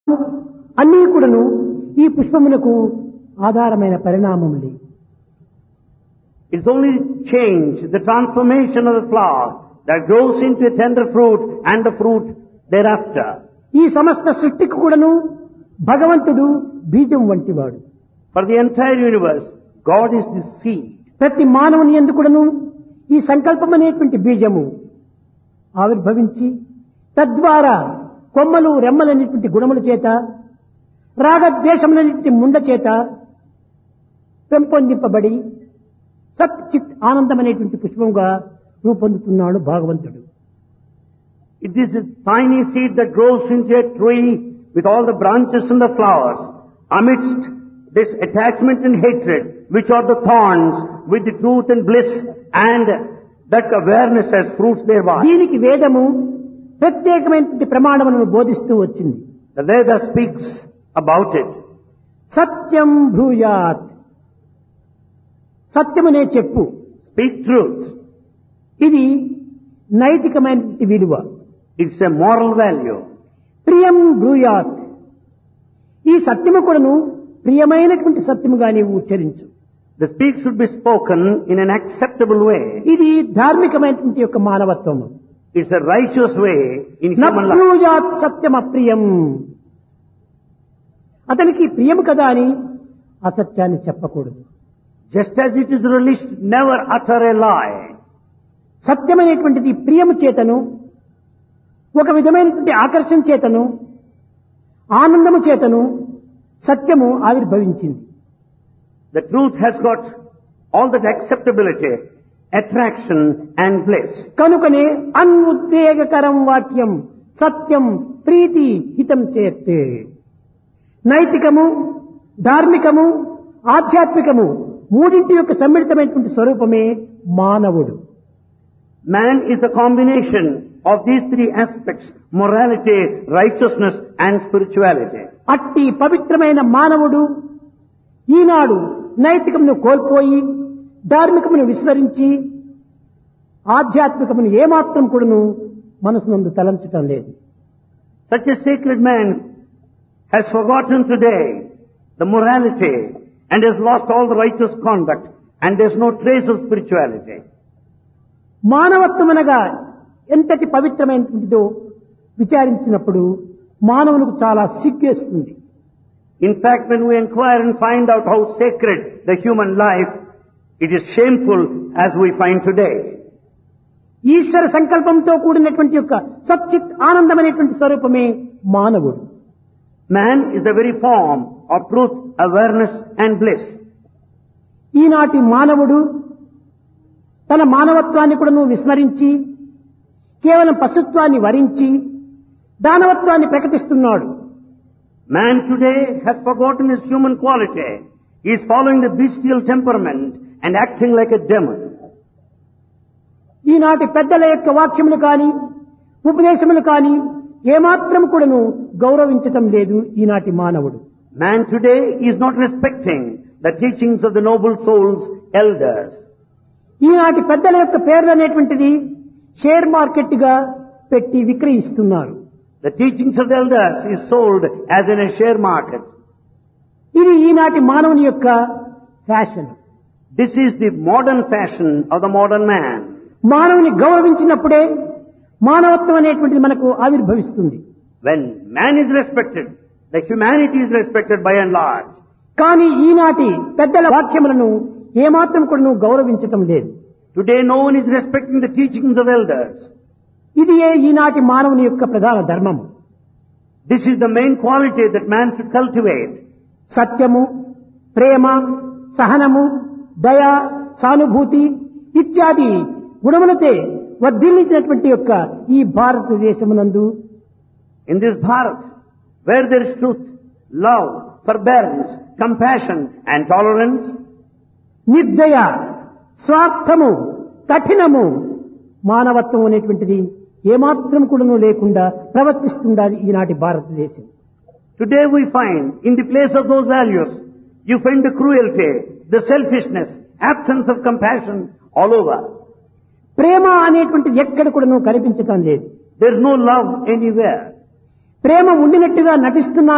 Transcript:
అన్నీ కూడాను ఈ పుష్పమునకు ఆధారమైన పరిణామములే. It's only change, the transformation of the flower that grows into a tender fruit and the fruit thereafter. ఈ సమస్త సృష్టికి కూడాను భగవంతుడు బీజం వంటివాడు. For the entire universe, God is the seed. ప్రతి మానవుని యందు కూడాను ఈ సంకల్పం అనేటువంటి బీజము ఆవిర్భవించి తద్వారా కొమ్మలు రెమ్మలనేటువంటి గుణముల చేత రాగద్వేషములనేటువంటి ముండ చేత పెంపొందింపబడి సత్ చిత్ ఆనందం అనేటువంటి పుష్పంగా రూపొందుతున్నాడు భగవంతుడు. It is a tiny seed that grows into a tree with all the branches and the flowers. Amidst this attachment and hatred, which are the thorns, with the truth and bliss and that awareness as fruits thereby. దీనికి వేదము ప్రత్యేకమైనటువంటి ప్రమాణములను బోధిస్తూ వచ్చింది. The Veda speaks about it. సత్యం బ్రూయాత్, సత్యమునే చెప్పు. Speak truth. ఇది నైతికమైనటువంటి విలువ. It's a moral value. ప్రియం బ్రూయాత్, ఈ సత్యము కూడాను ప్రియమైనటువంటి సత్యముగా నీవు ఉచ్చరించు. The speak should be spoken in an acceptable way. ఇది ధార్మికమైనటువంటి యొక్క మానవత్వము. It's a righteous way in human life. నబ్రూయాత్ సత్యం అప్రియం, అతనికి ప్రియము కదా అని అసత్యాన్ని చెప్పకూడదు. Just as it is released, never utter a lie. సత్యమైనటువంటిది ప్రియము చేతను, ఒక విధమైనటువంటి ఆకర్షణ చేతను, ఆనందము చేతను సత్యము ఆవిర్భవించింది. The truth has got all that acceptability, attraction and bliss. కనుకనే అన్ఉద్వేగకరం వాక్యం సత్యం ప్రీతి హితం చేస్తే. నైతికము, ధార్మికము, ఆధ్యాత్మికము మూడింటి యొక్క సమ్మిళితమైనటువంటి స్వరూపమే మానవుడు. Man is the combination of these three aspects: morality, righteousness and spirituality. అట్టి పవిత్రమైన మానవుడు ఈనాడు నైతికమును కోల్పోయి ధార్మికమును విస్మరించి ఆధ్యాత్మికమును ఏమాత్రం కూడాను మనసునందు తలంచటం లేదు. Such a sacred man has forgotten today the morality and has lost all the righteous conduct, and there's no trace of spirituality. మానవత్వం అనగా ఎంతటి పవిత్రమైనటువంటిదో విచారించినప్పుడు మానవునికి చాలా సిగ్గేస్తుంది. In fact, when we inquire and find out how sacred the human life, it is shameful as we find today. ఈశ్వర సంకల్పంతో కూడినటువంటి యొక్క సచ్చిత్ ఆనందమైనటువంటి స్వరూపమే మానవుడు. Man is the very form of truth, awareness and bliss. ఈనాటి మానవుడు తన మానవత్వాన్ని కూడా విస్మరించి కేవలం పశుత్వాన్ని వరించి దానవత్వాన్ని ప్రకటిస్తున్నాడు. Man today has forgotten his human quality. He is following the bestial temperament and acting like a demon. ఈనాటి పెద్దల యొక్క వాక్యములు కాని ఉపదేశములు కాని ఏమాత్రం కూడాను గౌరవించటం లేదు ఈనాటి మానవుడు. Man today is not respecting the teachings of the noble souls, elders. ఈనాటి పెద్దల యొక్క పేర్లు అనేటువంటిది షేర్ మార్కెట్ గా పెట్టి విక్రయిస్తున్నారు. The teachings of the elders is sold as in a share market. ఇది ఈనాటి మానవుని యొక్క fashion. This is the modern fashion of the modern man. మానవుని గౌరవించినప్పుడే మానవత్వం అనేటువంటిది మనకు ఆవిర్భవిస్తుంది. When man is respected, the humanity is respected by and large. కానీ ఈనాటి పెద్దల వాక్యములను ఏమాత్రం కూడా గౌరవించటం లేదు. Today no one is respecting the teachings of elders. ఇది ఈనాటి మానవుని యొక్క ప్రధాన ధర్మము. This is the main quality that man should cultivate. సత్యము, ప్రేమ, సహనము, దయ, సానుభూతి ఇత్యాది గుణములతో వర్ధిల్లించినటువంటి యొక్క ఈ భారతదేశమునందు, In this Bharat, where there is truth, love, forbearance, compassion and tolerance, నిర్దయ, స్వార్థము, కఠినము, మానవత్వం అనేటువంటిది ఏమాత్రం కూడా లేకుండా ప్రవర్తిస్తుండాలి ఈనాటి భారతదేశం. today we find in the place of those values, you find the cruelty, the selfishness, absence of compassion all over. ప్రేమ అనేటువంటిది ఎక్కడ కూడా కనిపించటం లేదు. There is no love anywhere. ప్రేమ ఉండినట్టుగా నటిస్తున్నారు